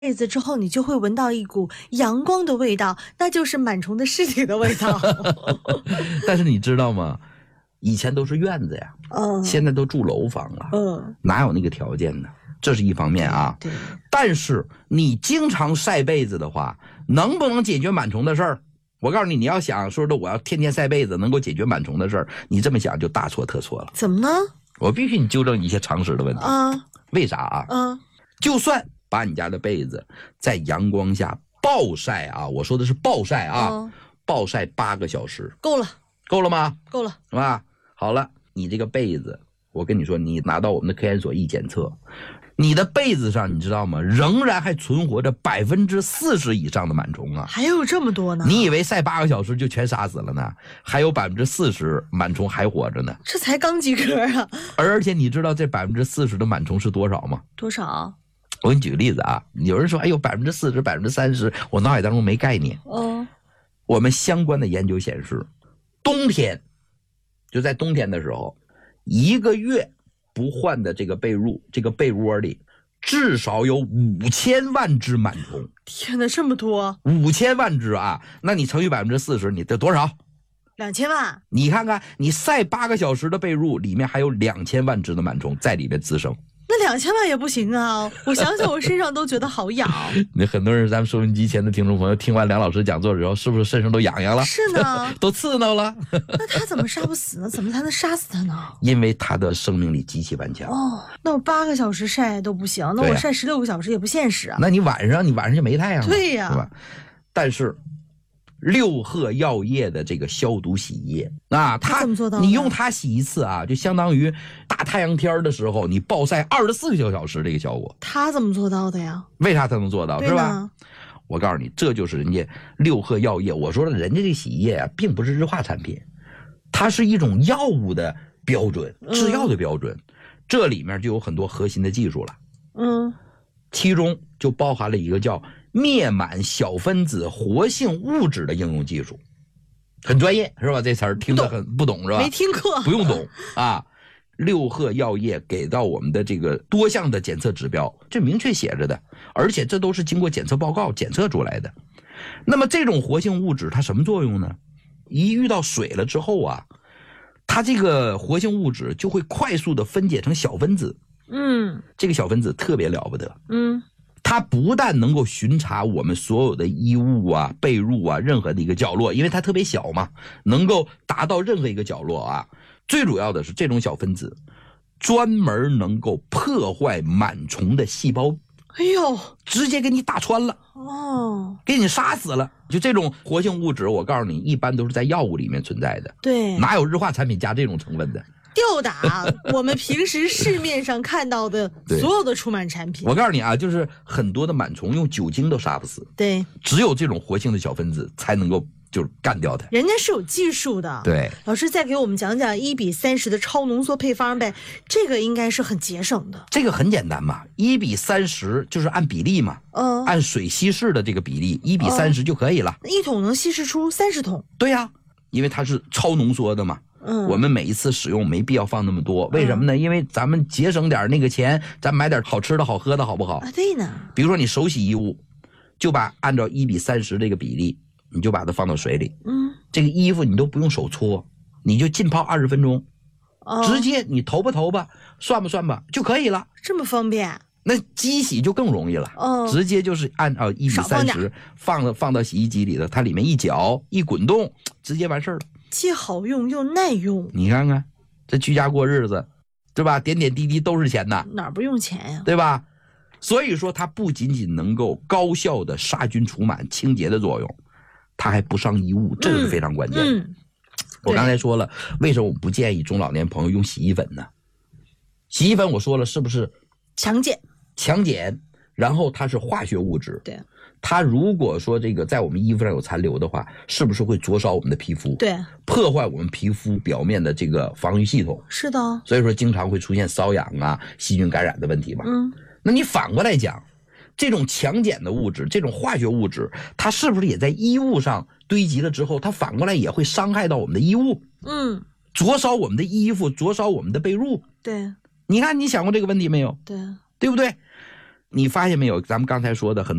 被子之后，你就会闻到一股阳光的味道，那就是螨虫的尸体的味道。 但是你知道吗？以前都是院子呀，现在都住楼房了，哪有那个条件呢？这是一方面啊。 对。 但是你经常晒被子的话，能不能解决螨虫的事儿？我告诉你，你要想说的我要天天晒被子能够解决螨虫的事儿，你这么想就大错特错了。 怎么呢？ 我必须你纠正一些常识的问题啊。为啥啊？就算把你家的被子在阳光下暴晒啊，我说的是暴晒啊，暴晒8个小时， 够了。 够了吗？ 够了， 是吧？好了，你这个被子，我跟你说，你拿到我们的科研所一检测，你的被子上你知道吗？仍然还存活着40%以上的螨虫啊！还有这么多呢？ 你以为晒8个小时就全杀死了呢？还有40%螨虫还活着呢。 这才刚及格啊！ 而且你知道这40%的螨虫是多少吗？ 多少？ 我给你举个例子啊，有人说，哎呦，40%、30%，我脑海当中没概念。我们相关的研究显示，冬天，就在冬天的时候，1个月不换的这个被褥，这个被窝里至少有5000万只螨虫。 天哪，这么多 ！5000万只啊！那你乘以40%，你得多少 ？2000万。 你看看，你晒8个小时的被褥，里面还有2000万只的螨虫在里面滋生。 那2000万也不行啊！我想想，我身上都觉得好痒。 那很多人，咱们收音机前的听众朋友，听完梁老师讲座之后，是不是身上都痒痒了？ 是呢， 都刺挠了。 那他怎么杀不死呢？怎么才能杀死他呢？ 因为他的生命力极其顽强。 那我8个小时晒都不行，那我晒16个小时也不现实啊。 那你晚上就没太阳了。 对呀， 是吧？但是六贺药业的这个消毒洗衣液啊， 它怎么做到的？ 你用它洗一次啊，就相当于大太阳天的时候你暴晒24个小时这个效果。 它怎么做到的呀？ 为啥它能做到？是吧？我告诉你，这就是人家六贺药业。我说了，人家这洗衣液啊，并不是日化产品，它是一种药物的标准，制药的标准。这里面就有很多核心的技术了。其中就包含了一个叫灭螨小分子活性物质的应用技术，很专业是吧？这词儿听得很不懂是吧？ 没听课， 不用懂啊。六贺药业给到我们的这个多项的检测指标，这明确写着的，而且这都是经过检测报告检测出来的。那么这种活性物质它什么作用呢？一遇到水了之后啊，它这个活性物质就会快速的分解成小分子。这个小分子特别了不得。它不但能够巡查我们所有的衣物啊、被褥啊任何的一个角落，因为它特别小嘛，能够达到任何一个角落啊。最主要的是这种小分子专门能够破坏螨虫的细胞。 哎呦， 直接给你打穿了给你杀死了。就这种活性物质，我告诉你，一般都是在药物里面存在的。 对， 哪有日化产品加这种成分的？ 吊打我们平时市面上看到的所有的除螨产品。 我告诉你啊，就是很多的螨虫用酒精都杀不死。 对， 只有这种活性的小分子才能够就是干掉它。 人家是有技术的。 对， 老师再给我们讲讲1:30的超浓缩配方呗，这个应该是很节省的。 这个很简单嘛，1:30就是按比例嘛，按水稀释的这个比例1:30就可以了。 1桶能稀释出30桶。 对呀，因为它是超浓缩的嘛。我们每一次使用没必要放那么多，为什么呢？因为咱们节省点那个钱，咱买点好吃的好喝的好不好啊？对呢。 比如说你手洗衣物，就按照1:30这个比例，你就把它放到水里。这个衣服你都不用手搓，你就浸泡20分钟，直接你投吧算吧就可以了。 这么方便？ 那机洗就更容易了。直接就是按照1:30放到洗衣机里的，它里面一搅一滚动，直接完事儿了。 既好用又耐用。 你看看这居家过日子，对吧？点点滴滴都是钱呐， 哪不用钱呀？ 对吧？所以说它不仅仅能够高效的杀菌除螨清洁的作用，它还不伤衣物，这是非常关键的。我刚才说了，为什么我不建议中老年朋友用洗衣粉呢？洗衣粉我说了是不是强碱， 然后它是化学物质。 对， 它如果说这个在我们衣服上有残留的话，是不是会灼烧我们的皮肤？ 对， 破坏我们皮肤表面的这个防御系统。 是的， 所以说经常会出现瘙痒啊、细菌感染的问题嘛。那你反过来讲，这种强碱的物质，这种化学物质，它是不是也在衣物上堆积了之后，它反过来也会伤害到我们的衣物？灼烧我们的衣服，灼烧我们的被褥。 对， 你看你想过这个问题没有？ 对， 对不对？ 你发现没有？咱们刚才说的很多